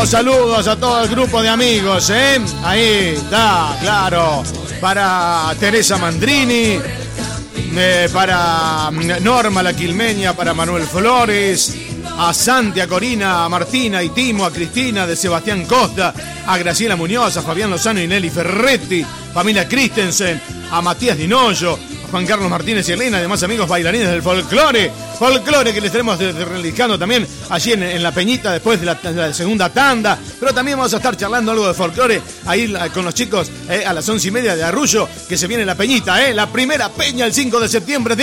Saludos a todo el grupo de amigos, ¿eh? Ahí está, claro. Para Teresa Mandrini, para Norma la Quilmeña, para Manuel Flores, a Santi, a Corina, a Martina, a Timo, a Cristina, de Sebastián Costa, a Graciela Muñoz, a Fabián Lozano y Nelly Ferretti, familia Christensen, a Matías Dinoyo, a Juan Carlos Martínez y Elena, además amigos bailarines del folclore que les estaremos realizando también allí en la Peñita después de la segunda tanda, pero también vamos a estar charlando algo de folclore ahí con los chicos a las 11:30 de Arrullo, que se viene la Peñita, la primera peña el 5 de septiembre de